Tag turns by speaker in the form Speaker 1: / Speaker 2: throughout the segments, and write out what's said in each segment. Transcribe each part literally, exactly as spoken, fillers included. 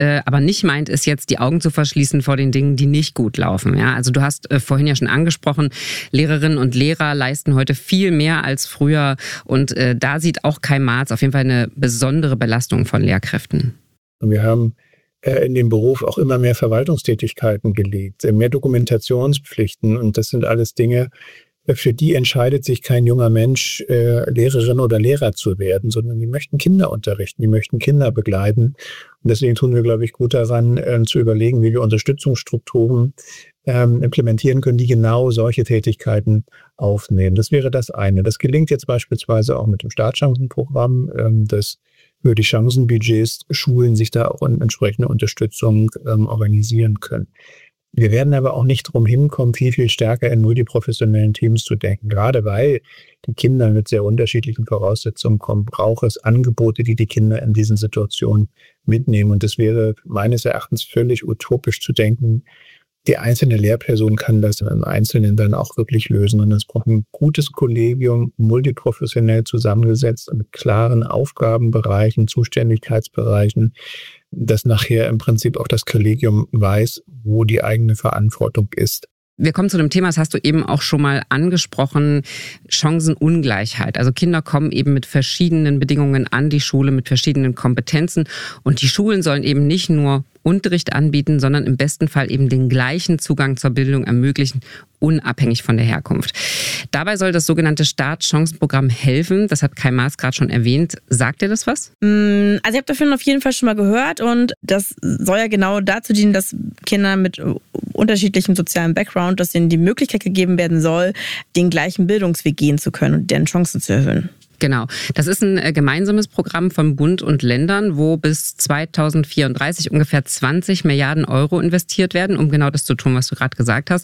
Speaker 1: äh, aber nicht meint, ist jetzt die Augen zu verschließen vor den Dingen, die nicht gut laufen. Ja, also du hast äh, vorhin ja schon angesprochen, Lehrerinnen und Lehrer leisten heute viel mehr als früher und äh, da sieht auch Kai Marz auf jeden Fall eine besondere Belastung von Lehrkräften.
Speaker 2: Wir haben äh, in dem Beruf auch immer mehr Verwaltungstätigkeiten gelegt, mehr Dokumentationspflichten und das sind alles Dinge, für die entscheidet sich kein junger Mensch, äh, Lehrerin oder Lehrer zu werden, sondern die möchten Kinder unterrichten, die möchten Kinder begleiten. Und deswegen tun wir, glaube ich, gut daran, äh, zu überlegen, wie wir Unterstützungsstrukturen ähm, implementieren können, die genau solche Tätigkeiten aufnehmen. Das wäre das eine. Das gelingt jetzt beispielsweise auch mit dem Startchancenprogramm, ähm, das für die Chancenbudgets Schulen sich da auch in entsprechende Unterstützung ähm, organisieren können. Wir werden aber auch nicht drum hinkommen, viel, viel stärker in multiprofessionellen Teams zu denken. Gerade weil die Kinder mit sehr unterschiedlichen Voraussetzungen kommen, braucht es Angebote, die die Kinder in diesen Situationen mitnehmen. Und das wäre meines Erachtens völlig utopisch zu denken, die einzelne Lehrperson kann das im Einzelnen dann auch wirklich lösen. Und es braucht ein gutes Kollegium, multiprofessionell zusammengesetzt, mit klaren Aufgabenbereichen, Zuständigkeitsbereichen, dass nachher im Prinzip auch das Kollegium weiß, wo die eigene Verantwortung ist.
Speaker 1: Wir kommen zu dem Thema, das hast du eben auch schon mal angesprochen, Chancenungleichheit. Also Kinder kommen eben mit verschiedenen Bedingungen an die Schule, mit verschiedenen Kompetenzen. Und die Schulen sollen eben nicht nur Unterricht anbieten, sondern im besten Fall eben den gleichen Zugang zur Bildung ermöglichen, unabhängig von der Herkunft. Dabei soll das sogenannte Startchancenprogramm helfen. Das hat Kai Marz gerade schon erwähnt. Sagt dir das was?
Speaker 3: Also ich habe davon auf jeden Fall schon mal gehört und das soll ja genau dazu dienen, dass Kinder mit unterschiedlichem sozialen Background, dass ihnen die Möglichkeit gegeben werden soll, den gleichen Bildungsweg gehen zu können und deren Chancen zu erhöhen.
Speaker 1: Genau. Das ist ein gemeinsames Programm von Bund und Ländern, wo bis zweitausendvierunddreißig ungefähr zwanzig Milliarden Euro investiert werden, um genau das zu tun, was du gerade gesagt hast.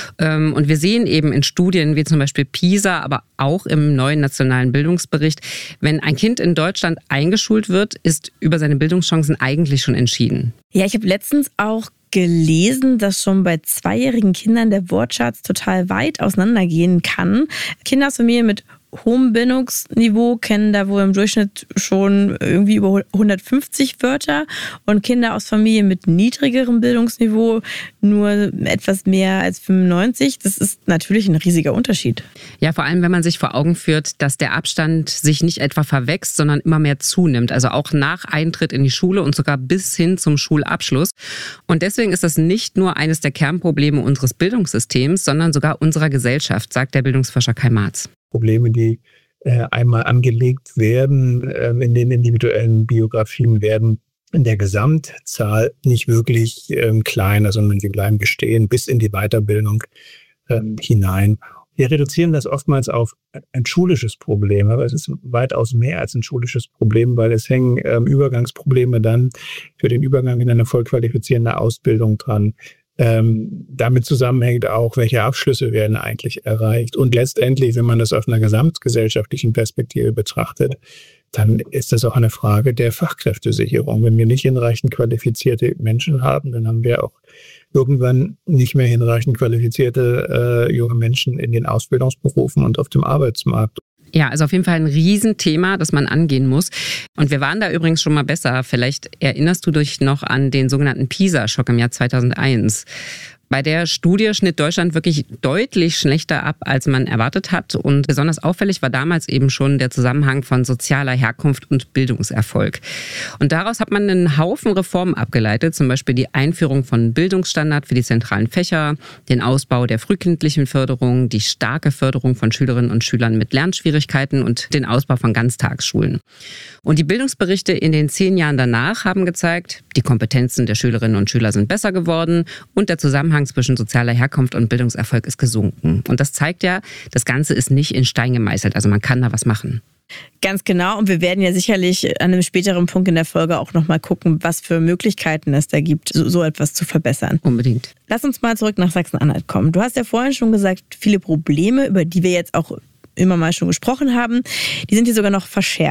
Speaker 1: Und wir sehen eben in Studien wie zum Beispiel PISA, aber auch im neuen nationalen Bildungsbericht, wenn ein Kind in Deutschland eingeschult wird, ist über seine Bildungschancen eigentlich schon entschieden.
Speaker 3: Ja, ich habe letztens auch gelesen, dass schon bei zweijährigen Kindern der Wortschatz total weit auseinandergehen kann. Kinder aus Familien mit hohem Bildungsniveau kennen da wohl im Durchschnitt schon irgendwie über hundertfünfzig Wörter und Kinder aus Familien mit niedrigerem Bildungsniveau nur etwas mehr als fünfundneunzig. Das ist natürlich ein riesiger Unterschied.
Speaker 1: Ja, vor allem, wenn man sich vor Augen führt, dass der Abstand sich nicht etwa verwächst, sondern immer mehr zunimmt. Also auch nach Eintritt in die Schule und sogar bis hin zum Schulabschluss. Und deswegen ist das nicht nur eines der Kernprobleme unseres Bildungssystems, sondern sogar unserer Gesellschaft, sagt der Bildungsforscher Kai Marz.
Speaker 2: Probleme, die äh, einmal angelegt werden äh, in den individuellen Biografien, werden in der Gesamtzahl nicht wirklich ähm, kleiner, sondern sie bleiben bestehen bis in die Weiterbildung ähm, hinein. Wir reduzieren das oftmals auf ein schulisches Problem, aber es ist weitaus mehr als ein schulisches Problem, weil es hängen ähm, Übergangsprobleme dann für den Übergang in eine vollqualifizierende Ausbildung dran. Ähm, damit zusammenhängt auch, welche Abschlüsse werden eigentlich erreicht. Und letztendlich, wenn man das aus einer gesamtgesellschaftlichen Perspektive betrachtet, dann ist das auch eine Frage der Fachkräftesicherung. Wenn wir nicht hinreichend qualifizierte Menschen haben, dann haben wir auch irgendwann nicht mehr hinreichend qualifizierte äh, junge Menschen in den Ausbildungsberufen und auf dem Arbeitsmarkt.
Speaker 1: Ja, also auf jeden Fall ein Riesenthema, das man angehen muss. Und wir waren da übrigens schon mal besser. Vielleicht erinnerst du dich noch an den sogenannten PISA-Schock im Jahr zweitausendeins. Bei der Studie schnitt Deutschland wirklich deutlich schlechter ab, als man erwartet hat. Und besonders auffällig war damals eben schon der Zusammenhang von sozialer Herkunft und Bildungserfolg. Und daraus hat man einen Haufen Reformen abgeleitet, zum Beispiel die Einführung von Bildungsstandard für die zentralen Fächer, den Ausbau der frühkindlichen Förderung, die starke Förderung von Schülerinnen und Schülern mit Lernschwierigkeiten und den Ausbau von Ganztagsschulen. Und die Bildungsberichte in den zehn Jahren danach haben gezeigt, die Kompetenzen der Schülerinnen und Schüler sind besser geworden und der Zusammenhang zwischen sozialer Herkunft und Bildungserfolg ist gesunken. Und das zeigt ja, das Ganze ist nicht in Stein gemeißelt. Also man kann da was machen.
Speaker 3: Ganz genau. Und wir werden ja sicherlich an einem späteren Punkt in der Folge auch nochmal gucken, was für Möglichkeiten es da gibt, so, so etwas zu verbessern.
Speaker 1: Unbedingt.
Speaker 3: Lass uns mal zurück nach Sachsen-Anhalt kommen. Du hast ja vorhin schon gesagt, viele Probleme, über die wir jetzt auch immer mal schon gesprochen haben, die sind hier sogar noch verschärft.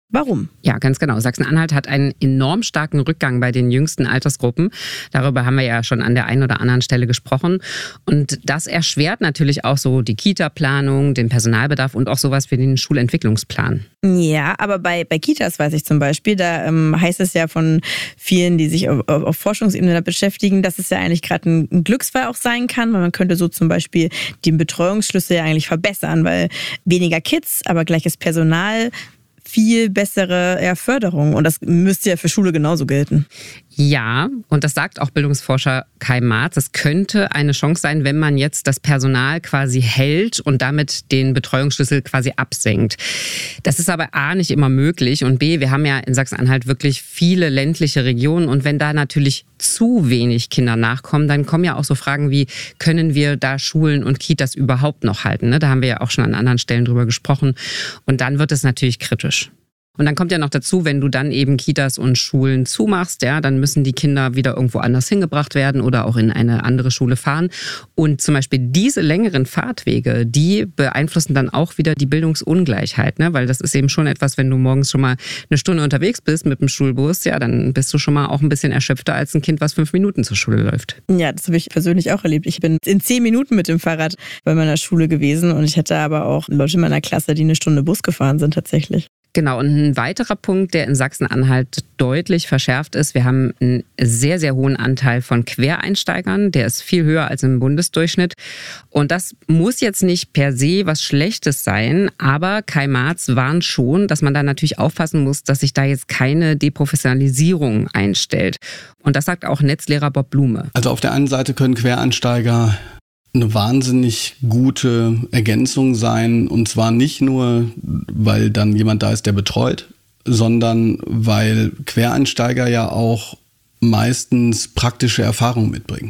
Speaker 3: Warum?
Speaker 1: Ja, ganz genau. Sachsen-Anhalt hat einen enorm starken Rückgang bei den jüngsten Altersgruppen. Darüber haben wir ja schon an der einen oder anderen Stelle gesprochen. Und das erschwert natürlich auch so die Kita-Planung, den Personalbedarf und auch sowas wie den Schulentwicklungsplan.
Speaker 3: Ja, aber bei, bei Kitas weiß ich zum Beispiel, da ähm, heißt es ja von vielen, die sich auf, auf Forschungsebene da beschäftigen, dass es ja eigentlich gerade ein, ein Glücksfall auch sein kann, weil man könnte so zum Beispiel den Betreuungsschlüssel ja eigentlich verbessern, weil weniger Kids, aber gleiches Personal, viel bessere ja, Förderung. Und das müsste ja für Schule genauso gelten.
Speaker 1: Ja, und das sagt auch Bildungsforscher Kai Marz. Es könnte eine Chance sein, wenn man jetzt das Personal quasi hält und damit den Betreuungsschlüssel quasi absenkt. Das ist aber A, nicht immer möglich und B, wir haben ja in Sachsen-Anhalt wirklich viele ländliche Regionen und wenn da natürlich zu wenig Kinder nachkommen, dann kommen ja auch so Fragen wie, können wir da Schulen und Kitas überhaupt noch halten? Da haben wir ja auch schon an anderen Stellen drüber gesprochen und dann wird es natürlich kritisch. Und dann kommt ja noch dazu, wenn du dann eben Kitas und Schulen zumachst, ja, dann müssen die Kinder wieder irgendwo anders hingebracht werden oder auch in eine andere Schule fahren. Und zum Beispiel diese längeren Fahrtwege, die beeinflussen dann auch wieder die Bildungsungleichheit, ne? Weil das ist eben schon etwas, wenn du morgens schon mal eine Stunde unterwegs bist mit dem Schulbus, ja, dann bist du schon mal auch ein bisschen erschöpfter als ein Kind, was fünf Minuten zur Schule läuft.
Speaker 3: Ja, das habe ich persönlich auch erlebt. Ich bin in zehn Minuten mit dem Fahrrad bei meiner Schule gewesen und ich hatte aber auch Leute in meiner Klasse, die eine Stunde Bus gefahren sind tatsächlich.
Speaker 1: Genau, und ein weiterer Punkt, der in Sachsen-Anhalt deutlich verschärft ist, wir haben einen sehr, sehr hohen Anteil von Quereinsteigern, der ist viel höher als im Bundesdurchschnitt. Und das muss jetzt nicht per se was Schlechtes sein, aber Kai Marz warnt schon, dass man da natürlich aufpassen muss, dass sich da jetzt keine Deprofessionalisierung einstellt. Und das sagt auch Netzlehrer Bob Blume.
Speaker 4: Also auf der einen Seite können Quereinsteiger eine wahnsinnig gute Ergänzung sein und zwar nicht nur, weil dann jemand da ist, der betreut, sondern weil Quereinsteiger ja auch meistens praktische Erfahrung mitbringen.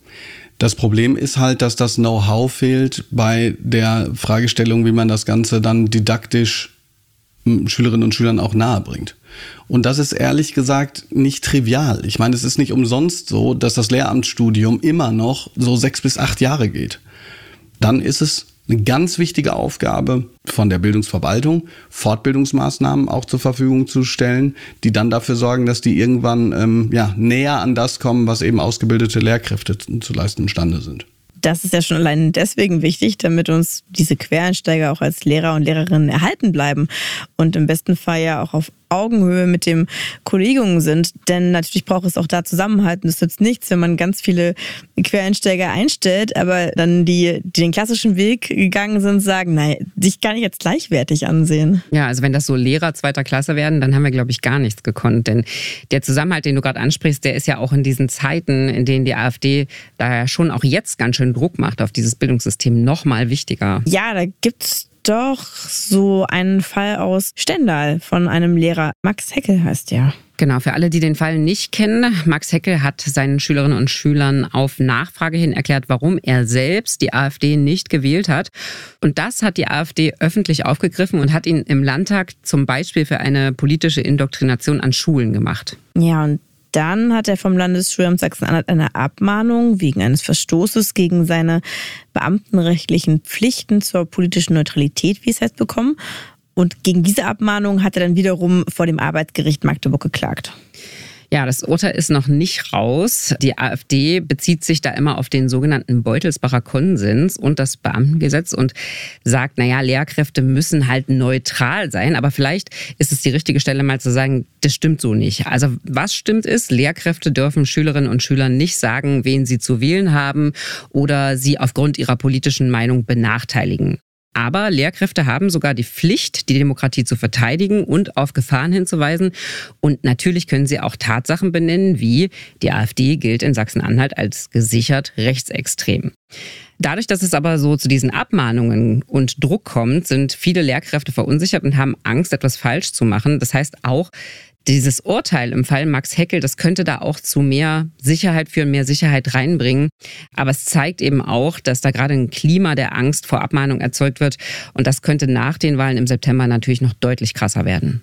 Speaker 4: Das Problem ist halt, dass das Know-how fehlt bei der Fragestellung, wie man das Ganze dann didaktisch Schülerinnen und Schülern auch nahe bringt. Und das ist ehrlich gesagt nicht trivial. Ich meine, es ist nicht umsonst so, dass das Lehramtsstudium immer noch so sechs bis acht Jahre geht. Dann ist es eine ganz wichtige Aufgabe von der Bildungsverwaltung, Fortbildungsmaßnahmen auch zur Verfügung zu stellen, die dann dafür sorgen, dass die irgendwann ähm, ja, näher an das kommen, was eben ausgebildete Lehrkräfte zu leisten imstande sind.
Speaker 3: Das ist ja schon allein deswegen wichtig, damit uns diese Quereinsteiger auch als Lehrer und Lehrerinnen erhalten bleiben und im besten Fall ja auch auf Augenhöhe mit dem Kollegium sind. Denn natürlich braucht es auch da Zusammenhalten. Es nützt nichts, wenn man ganz viele Quereinsteiger einstellt, aber dann die, die den klassischen Weg gegangen sind, sagen, nein, dich kann ich jetzt gleichwertig ansehen.
Speaker 1: Ja, also wenn das so Lehrer zweiter Klasse werden, dann haben wir, glaube ich, gar nichts gekonnt. Denn der Zusammenhalt, den du gerade ansprichst, der ist ja auch in diesen Zeiten, in denen die AfD da ja schon auch jetzt ganz schön Druck macht auf dieses Bildungssystem, noch mal wichtiger.
Speaker 3: Ja, da gibt's doch so einen Fall aus Stendal von einem Lehrer. Max Heckel heißt der.
Speaker 1: Genau, für alle, die den Fall nicht kennen, Max Heckel hat seinen Schülerinnen und Schülern auf Nachfrage hin erklärt, warum er selbst die AfD nicht gewählt hat. Und das hat die AfD öffentlich aufgegriffen und hat ihn im Landtag zum Beispiel für eine politische Indoktrination an Schulen gemacht.
Speaker 3: Ja, und dann hat er vom Landesschulamt Sachsen-Anhalt eine Abmahnung wegen eines Verstoßes gegen seine beamtenrechtlichen Pflichten zur politischen Neutralität, wie es heißt, bekommen. Und gegen diese Abmahnung hat er dann wiederum vor dem Arbeitsgericht Magdeburg geklagt.
Speaker 1: Ja, das Urteil ist noch nicht raus. Die AfD bezieht sich da immer auf den sogenannten Beutelsbacher Konsens und das Beamtengesetz und sagt, naja, Lehrkräfte müssen halt neutral sein. Aber vielleicht ist es die richtige Stelle mal zu sagen, das stimmt so nicht. Also was stimmt ist, Lehrkräfte dürfen Schülerinnen und Schülern nicht sagen, wen sie zu wählen haben oder sie aufgrund ihrer politischen Meinung benachteiligen. Aber Lehrkräfte haben sogar die Pflicht, die Demokratie zu verteidigen und auf Gefahren hinzuweisen. Und natürlich können sie auch Tatsachen benennen, wie die AfD gilt in Sachsen-Anhalt als gesichert rechtsextrem. Dadurch, dass es aber so zu diesen Abmahnungen und Druck kommt, sind viele Lehrkräfte verunsichert und haben Angst, etwas falsch zu machen. Das heißt auch, dieses Urteil im Fall Max Heckel, das könnte da auch zu mehr Sicherheit führen, mehr Sicherheit reinbringen. Aber es zeigt eben auch, dass da gerade ein Klima der Angst vor Abmahnung erzeugt wird. Und das könnte nach den Wahlen im September natürlich noch deutlich krasser werden.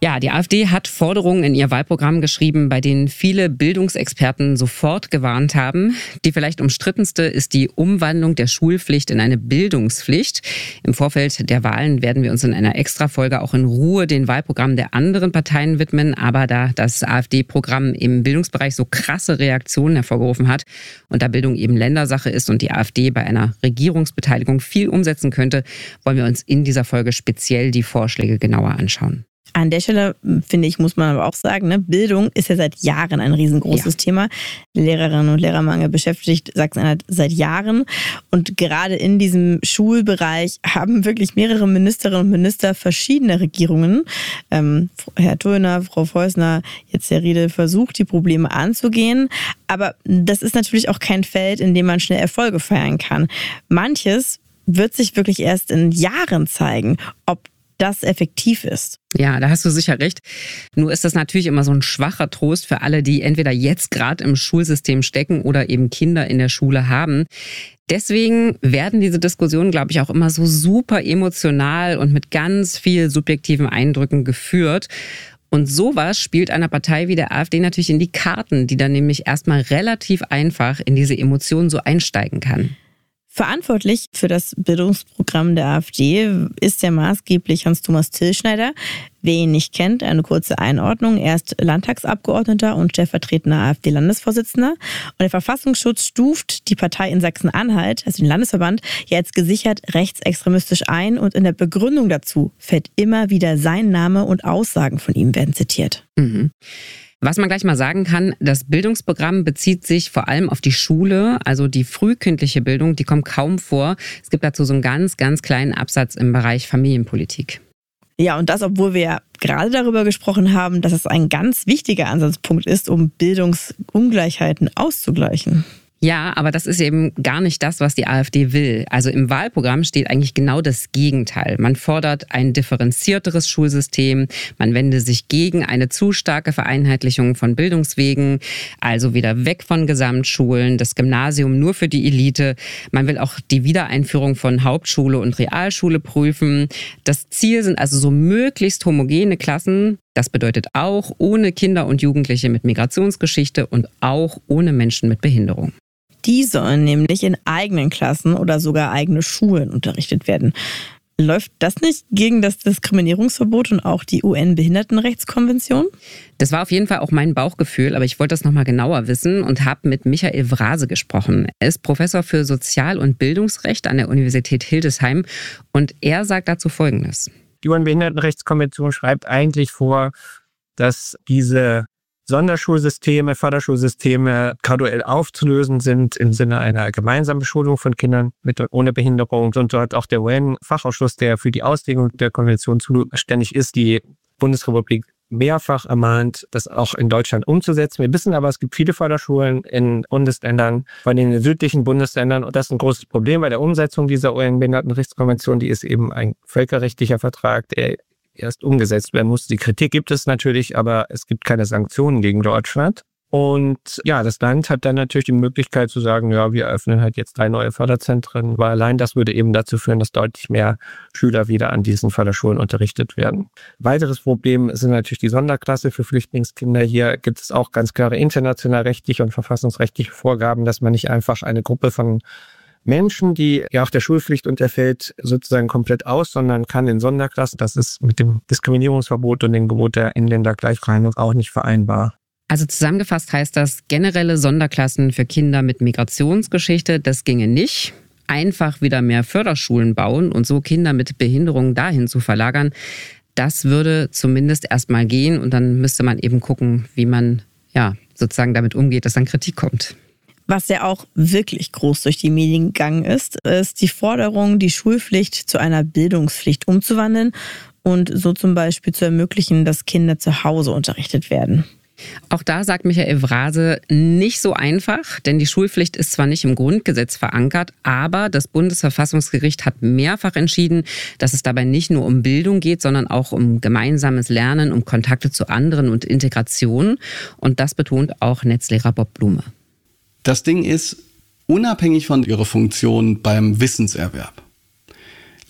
Speaker 1: Ja, die AfD hat Forderungen in ihr Wahlprogramm geschrieben, bei denen viele Bildungsexperten sofort gewarnt haben. Die vielleicht umstrittenste ist die Umwandlung der Schulpflicht in eine Bildungspflicht. Im Vorfeld der Wahlen werden wir uns in einer Extrafolge auch in Ruhe den Wahlprogrammen der anderen Parteien widmen. Aber da das AfD-Programm im Bildungsbereich so krasse Reaktionen hervorgerufen hat und da Bildung eben Ländersache ist und die AfD bei einer Regierungsbeteiligung viel umsetzen könnte, wollen wir uns in dieser Folge speziell die Vorschläge genauer anschauen.
Speaker 3: An der Stelle, finde ich, muss man aber auch sagen, ne, Bildung ist ja seit Jahren ein riesengroßes ja. Thema. Lehrerinnen und Lehrermangel beschäftigt Sachsen-Anhalt seit Jahren. Und gerade in diesem Schulbereich haben wirklich mehrere Ministerinnen und Minister verschiedener Regierungen, ähm, Herr Töner, Frau Feusner, jetzt Herr Riedel, versucht, die Probleme anzugehen. Aber das ist natürlich auch kein Feld, in dem man schnell Erfolge feiern kann. Manches wird sich wirklich erst in Jahren zeigen, ob das effektiv ist.
Speaker 1: Ja, da hast du sicher recht. Nur ist das natürlich immer so ein schwacher Trost für alle, die entweder jetzt gerade im Schulsystem stecken oder eben Kinder in der Schule haben. Deswegen werden diese Diskussionen, glaube ich, auch immer so super emotional und mit ganz viel subjektiven Eindrücken geführt. Und sowas spielt einer Partei wie der AfD natürlich in die Karten, die dann nämlich erstmal relativ einfach in diese Emotionen so einsteigen kann.
Speaker 3: Verantwortlich für das Bildungsprogramm der AfD ist ja maßgeblich Hans-Thomas Tillschneider. Wer ihn nicht kennt, eine kurze Einordnung. Er ist Landtagsabgeordneter und stellvertretender AfD-Landesvorsitzender. Und der Verfassungsschutz stuft die Partei in Sachsen-Anhalt, also den Landesverband, ja als gesichert rechtsextremistisch ein. Und in der Begründung dazu fällt immer wieder sein Name und Aussagen von ihm werden zitiert.
Speaker 1: Mhm. Was man gleich mal sagen kann, das Bildungsprogramm bezieht sich vor allem auf die Schule, also die frühkindliche Bildung, die kommt kaum vor. Es gibt dazu so einen ganz, ganz kleinen Absatz im Bereich Familienpolitik.
Speaker 3: Ja, und das, obwohl wir ja gerade darüber gesprochen haben, dass es ein ganz wichtiger Ansatzpunkt ist, um Bildungsungleichheiten auszugleichen.
Speaker 1: Ja, aber das ist eben gar nicht das, was die AfD will. Also im Wahlprogramm steht eigentlich genau das Gegenteil. Man fordert ein differenzierteres Schulsystem. Man wende sich gegen eine zu starke Vereinheitlichung von Bildungswegen. Also wieder weg von Gesamtschulen, das Gymnasium nur für die Elite. Man will auch die Wiedereinführung von Hauptschule und Realschule prüfen. Das Ziel sind also so möglichst homogene Klassen. Das bedeutet auch ohne Kinder und Jugendliche mit Migrationsgeschichte und auch ohne Menschen mit Behinderung.
Speaker 3: Die sollen nämlich in eigenen Klassen oder sogar eigene Schulen unterrichtet werden. Läuft das nicht gegen das Diskriminierungsverbot und auch die U N-Behindertenrechtskonvention?
Speaker 1: Das war auf jeden Fall auch mein Bauchgefühl, aber ich wollte das nochmal genauer wissen und habe mit Michael Vrase gesprochen. Er ist Professor für Sozial- und Bildungsrecht an der Universität Hildesheim und er sagt dazu Folgendes.
Speaker 5: Die U N-Behindertenrechtskonvention schreibt eigentlich vor, dass diese Sonderschulsysteme, Förderschulsysteme graduell aufzulösen sind im Sinne einer gemeinsamen Beschulung von Kindern mit und ohne Behinderung. Und dort auch der U N-Fachausschuss, der für die Auslegung der Konvention zuständig ist, die Bundesrepublik mehrfach ermahnt, das auch in Deutschland umzusetzen. Wir wissen aber, es gibt viele Förderschulen in Bundesländern, vor allem in den südlichen Bundesländern. Und das ist ein großes Problem bei der Umsetzung dieser U N-Behindertenrechtskonvention. Die ist eben ein völkerrechtlicher Vertrag, der erst umgesetzt werden muss. Die Kritik gibt es natürlich, aber es gibt keine Sanktionen gegen Deutschland. Und ja, das Land hat dann natürlich die Möglichkeit zu sagen, ja, wir eröffnen halt jetzt drei neue Förderzentren, weil allein das würde eben dazu führen, dass deutlich mehr Schüler wieder an diesen Förderschulen unterrichtet werden. Weiteres Problem sind natürlich die Sonderklasse für Flüchtlingskinder. Hier gibt es auch ganz klare international rechtliche und verfassungsrechtliche Vorgaben, dass man nicht einfach eine Gruppe von Menschen, die ja auch der Schulpflicht unterfällt, sozusagen komplett aus, sondern kann in Sonderklassen. Das ist mit dem Diskriminierungsverbot und dem Gebot der Inländergleichbehandlung auch nicht vereinbar.
Speaker 1: Also zusammengefasst heißt das, generelle Sonderklassen für Kinder mit Migrationsgeschichte, das ginge nicht. Einfach wieder mehr Förderschulen bauen und so Kinder mit Behinderungen dahin zu verlagern, das würde zumindest erstmal gehen und dann müsste man eben gucken, wie man ja sozusagen damit umgeht, dass dann Kritik kommt.
Speaker 3: Was ja auch wirklich groß durch die Medien gegangen ist, ist die Forderung, die Schulpflicht zu einer Bildungspflicht umzuwandeln und so zum Beispiel zu ermöglichen, dass Kinder zu Hause unterrichtet werden.
Speaker 1: Auch da sagt Michael Vrase, nicht so einfach, denn die Schulpflicht ist zwar nicht im Grundgesetz verankert, aber das Bundesverfassungsgericht hat mehrfach entschieden, dass es dabei nicht nur um Bildung geht, sondern auch um gemeinsames Lernen, um Kontakte zu anderen und Integration. Und das betont auch Netzlehrer Bob Blume.
Speaker 4: Das Ding ist, unabhängig von ihrer Funktion beim Wissenserwerb,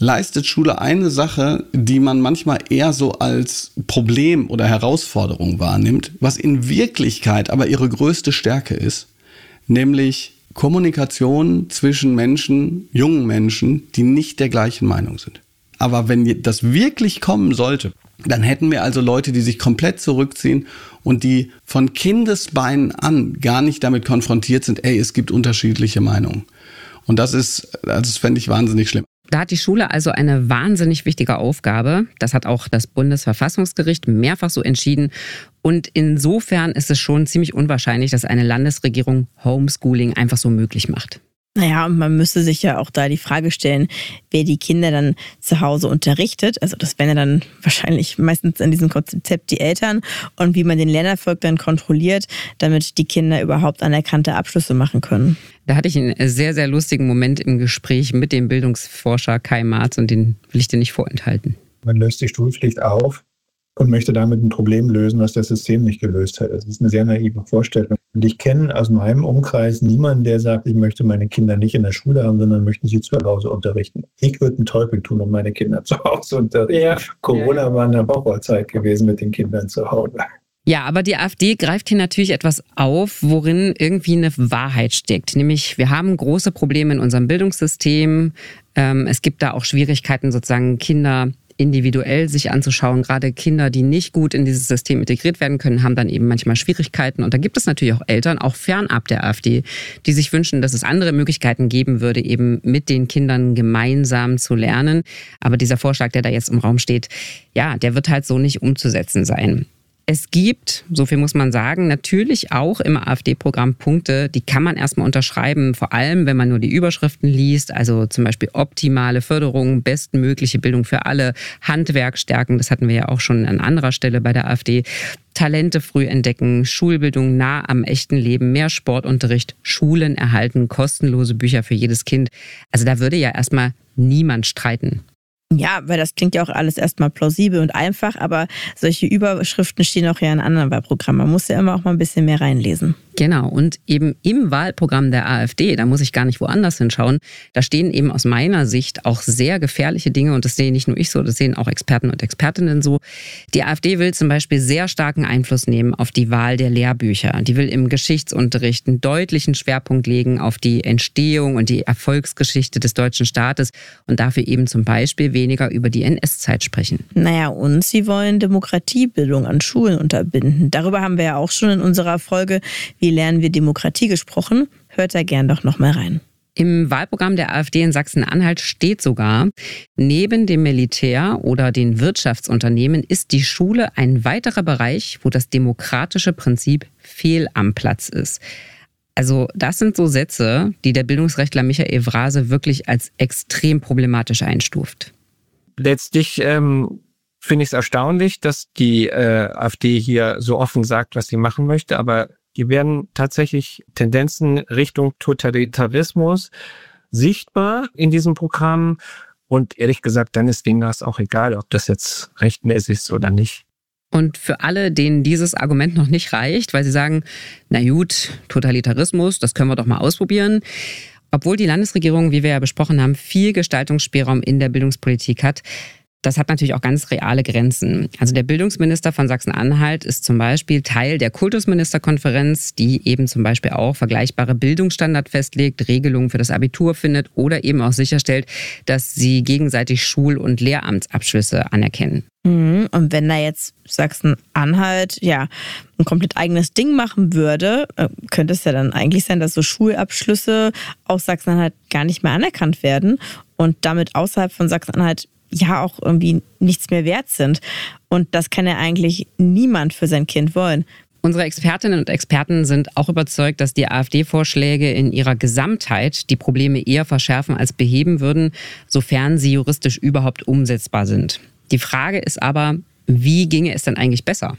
Speaker 4: leistet Schule eine Sache, die man manchmal eher so als Problem oder Herausforderung wahrnimmt, was in Wirklichkeit aber ihre größte Stärke ist, nämlich Kommunikation zwischen Menschen, jungen Menschen, die nicht der gleichen Meinung sind. Aber wenn das wirklich kommen sollte, dann hätten wir also Leute, die sich komplett zurückziehen und die von Kindesbeinen an gar nicht damit konfrontiert sind, ey, es gibt unterschiedliche Meinungen. Und das ist, das fände ich wahnsinnig schlimm.
Speaker 1: Da hat die Schule also eine wahnsinnig wichtige Aufgabe. Das hat auch das Bundesverfassungsgericht mehrfach so entschieden. Und insofern ist es schon ziemlich unwahrscheinlich, dass eine Landesregierung Homeschooling einfach so möglich macht.
Speaker 3: Naja, und man müsste sich ja auch da die Frage stellen, wer die Kinder dann zu Hause unterrichtet. Also das wären ja dann wahrscheinlich meistens in diesem Konzept die Eltern. Und wie man den Lernerfolg dann kontrolliert, damit die Kinder überhaupt anerkannte Abschlüsse machen können.
Speaker 1: Da hatte ich einen sehr, sehr lustigen Moment im Gespräch mit dem Bildungsforscher Kai Marz und den will ich dir nicht vorenthalten.
Speaker 2: Man löst die Schulpflicht auf und möchte damit ein Problem lösen, was das System nicht gelöst hat. Das ist eine sehr naive Vorstellung. Und ich kenne aus meinem Umkreis niemanden, der sagt, ich möchte meine Kinder nicht in der Schule haben, sondern möchte sie zu Hause unterrichten. Ich würde einen Teufel tun, um meine Kinder zu Hause unterrichten. Ja. Corona war eine Horrorzeit gewesen mit den Kindern zu Hause.
Speaker 1: Ja, aber die AfD greift hier natürlich etwas auf, worin irgendwie eine Wahrheit steckt. Nämlich, wir haben große Probleme in unserem Bildungssystem. Ähm, es gibt da auch Schwierigkeiten, sozusagen Kinder individuell sich anzuschauen. Gerade Kinder, die nicht gut in dieses System integriert werden können, haben dann eben manchmal Schwierigkeiten. Und da gibt es natürlich auch Eltern, auch fernab der AfD, die sich wünschen, dass es andere Möglichkeiten geben würde, eben mit den Kindern gemeinsam zu lernen. Aber dieser Vorschlag, der da jetzt im Raum steht, ja, der wird halt so nicht umzusetzen sein. Es gibt, so viel muss man sagen, natürlich auch im AfD-Programm Punkte, die kann man erstmal unterschreiben, vor allem wenn man nur die Überschriften liest, also zum Beispiel optimale Förderung, bestmögliche Bildung für alle, Handwerk stärken, das hatten wir ja auch schon an anderer Stelle bei der AfD, Talente früh entdecken, Schulbildung nah am echten Leben, mehr Sportunterricht, Schulen erhalten, kostenlose Bücher für jedes Kind. Also da würde ja erstmal niemand streiten.
Speaker 3: Ja, weil das klingt ja auch alles erstmal plausibel und einfach, aber solche Überschriften stehen auch ja in anderen Wahlprogrammen. Man muss ja immer auch mal ein bisschen mehr reinlesen.
Speaker 1: Genau, und eben im Wahlprogramm der AfD, da muss ich gar nicht woanders hinschauen, da stehen eben aus meiner Sicht auch sehr gefährliche Dinge und das sehe nicht nur ich so, das sehen auch Experten und Expertinnen so. Die AfD will zum Beispiel sehr starken Einfluss nehmen auf die Wahl der Lehrbücher. Die will im Geschichtsunterricht einen deutlichen Schwerpunkt legen auf die Entstehung und die Erfolgsgeschichte des deutschen Staates und dafür eben zum Beispiel weniger über die N S-Zeit sprechen.
Speaker 3: Naja, und sie wollen Demokratiebildung an Schulen unterbinden. Darüber haben wir ja auch schon in unserer Folge Wie lernen wir Demokratie gesprochen? Hört da gern doch noch mal rein.
Speaker 1: Im Wahlprogramm der AfD in Sachsen-Anhalt steht sogar, neben dem Militär oder den Wirtschaftsunternehmen ist die Schule ein weiterer Bereich, wo das demokratische Prinzip fehl am Platz ist. Also das sind so Sätze, die der Bildungsrechtler Michael Wrase wirklich als extrem problematisch einstuft.
Speaker 5: Letztlich ähm, finde ich es erstaunlich, dass die äh, AfD hier so offen sagt, was sie machen möchte, aber hier werden tatsächlich Tendenzen Richtung Totalitarismus sichtbar in diesem Programm. Und ehrlich gesagt, dann ist denen das auch egal, ob das jetzt rechtmäßig ist oder nicht.
Speaker 1: Und für alle, denen dieses Argument noch nicht reicht, weil sie sagen, na gut, Totalitarismus, das können wir doch mal ausprobieren. Obwohl die Landesregierung, wie wir ja besprochen haben, viel Gestaltungsspielraum in der Bildungspolitik hat, das hat natürlich auch ganz reale Grenzen. Also der Bildungsminister von Sachsen-Anhalt ist zum Beispiel Teil der Kultusministerkonferenz, die eben zum Beispiel auch vergleichbare Bildungsstandards festlegt, Regelungen für das Abitur findet oder eben auch sicherstellt, dass sie gegenseitig Schul- und Lehramtsabschlüsse anerkennen.
Speaker 3: Und wenn da jetzt Sachsen-Anhalt ja ein komplett eigenes Ding machen würde, könnte es ja dann eigentlich sein, dass so Schulabschlüsse aus Sachsen-Anhalt gar nicht mehr anerkannt werden und damit außerhalb von Sachsen-Anhalt ja auch irgendwie nichts mehr wert sind. Und das kann ja eigentlich niemand für sein Kind wollen.
Speaker 1: Unsere Expertinnen und Experten sind auch überzeugt, dass die AfD-Vorschläge in ihrer Gesamtheit die Probleme eher verschärfen als beheben würden, sofern sie juristisch überhaupt umsetzbar sind. Die Frage ist aber, wie ginge es denn eigentlich besser?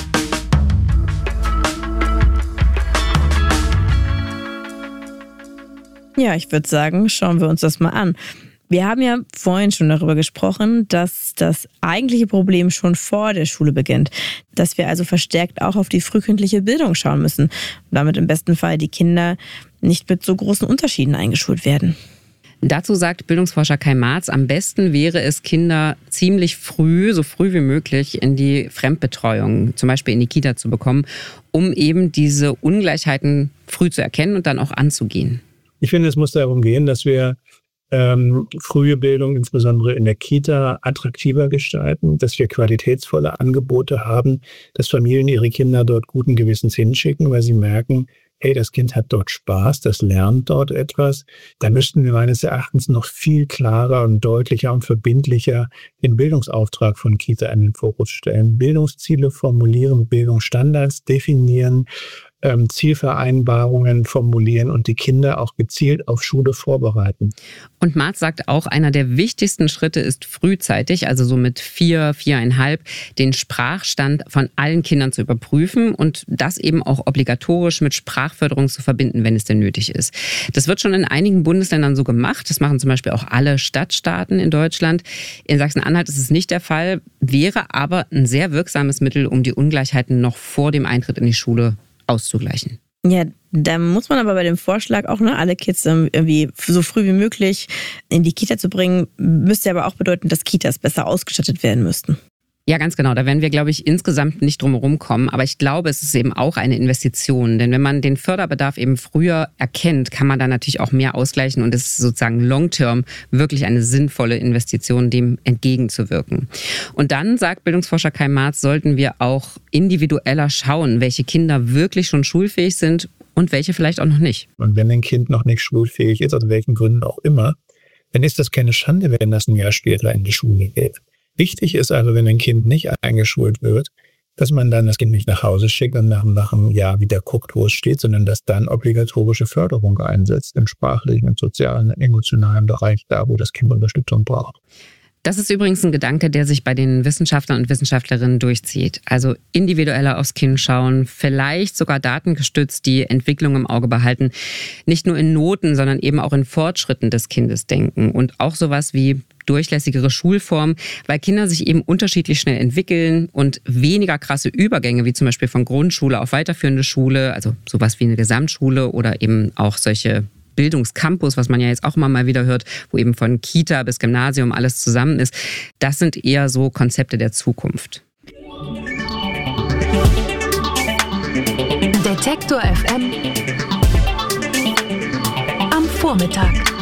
Speaker 3: Ja, ich würde sagen, schauen wir uns das mal an. Wir haben ja vorhin schon darüber gesprochen, dass das eigentliche Problem schon vor der Schule beginnt. Dass wir also verstärkt auch auf die frühkindliche Bildung schauen müssen und damit im besten Fall die Kinder nicht mit so großen Unterschieden eingeschult werden.
Speaker 1: Dazu sagt Bildungsforscher Kai Marz, am besten wäre es, Kinder ziemlich früh, so früh wie möglich in die Fremdbetreuung, zum Beispiel in die Kita zu bekommen, um eben diese Ungleichheiten früh zu erkennen und dann auch anzugehen.
Speaker 2: Ich finde, es muss darum gehen, dass wir ähm, frühe Bildung, insbesondere in der Kita, attraktiver gestalten, dass wir qualitätsvolle Angebote haben, dass Familien ihre Kinder dort guten Gewissens hinschicken, weil sie merken, hey, das Kind hat dort Spaß, das lernt dort etwas. Da müssten wir meines Erachtens noch viel klarer und deutlicher und verbindlicher den Bildungsauftrag von Kita in den Fokus stellen. Bildungsziele formulieren, Bildungsstandards definieren, ähm, Zielvereinbarungen formulieren und die Kinder auch gezielt auf Schule vorbereiten.
Speaker 1: Und Marz sagt auch, einer der wichtigsten Schritte ist frühzeitig, also so mit vier, viereinhalb, den Sprachstand von allen Kindern zu überprüfen und das eben auch obligatorisch mit Sprachförderung zu verbinden, wenn es denn nötig ist. Das wird schon in einigen Bundesländern so gemacht. Das machen zum Beispiel auch alle Stadtstaaten in Deutschland. In Sachsen-Anhalt ist es nicht der Fall, wäre aber ein sehr wirksames Mittel, um die Ungleichheiten noch vor dem Eintritt in die Schule auszugleichen.
Speaker 3: Ja, da muss man aber bei dem Vorschlag auch, ne, alle Kids irgendwie so früh wie möglich in die Kita zu bringen, müsste aber auch bedeuten, dass Kitas besser ausgestattet werden müssten.
Speaker 1: Ja, ganz genau. Da werden wir, glaube ich, insgesamt nicht drum herum kommen. Aber ich glaube, es ist eben auch eine Investition. Denn wenn man den Förderbedarf eben früher erkennt, kann man da natürlich auch mehr ausgleichen. Und es ist sozusagen long-term wirklich eine sinnvolle Investition, dem entgegenzuwirken. Und dann, sagt Bildungsforscher Kai Marz, sollten wir auch individueller schauen, welche Kinder wirklich schon schulfähig sind und welche vielleicht auch noch nicht.
Speaker 2: Und wenn ein Kind noch nicht schulfähig ist, aus welchen Gründen auch immer, dann ist das keine Schande, wenn das ein Jahr später in die Schule geht. Wichtig ist also, wenn ein Kind nicht eingeschult wird, dass man dann das Kind nicht nach Hause schickt und nach, nach einem Jahr wieder guckt, wo es steht, sondern dass dann obligatorische Förderung einsetzt, im sprachlichen, im sozialen, im emotionalen Bereich, da wo das Kind Unterstützung braucht.
Speaker 1: Das ist übrigens ein Gedanke, der sich bei den Wissenschaftlern und Wissenschaftlerinnen durchzieht. Also individueller aufs Kind schauen, vielleicht sogar datengestützt die Entwicklung im Auge behalten. Nicht nur in Noten, sondern eben auch in Fortschritten des Kindes denken. Und auch sowas wie durchlässigere Schulformen, weil Kinder sich eben unterschiedlich schnell entwickeln und weniger krasse Übergänge, wie zum Beispiel von Grundschule auf weiterführende Schule, also sowas wie eine Gesamtschule oder eben auch solche Bildungscampus, was man ja jetzt auch immer mal wieder hört, wo eben von Kita bis Gymnasium alles zusammen ist. Das sind eher so Konzepte der Zukunft.
Speaker 6: Detektor F M am Vormittag.